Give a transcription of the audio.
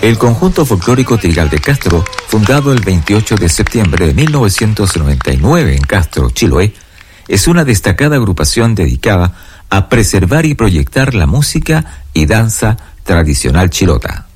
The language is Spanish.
El conjunto folclórico Trigal de Castro, fundado el 28 de septiembre de 1999 en Castro, Chiloé, es una destacada agrupación dedicada a preservar y proyectar la música y danza tradicional chilota.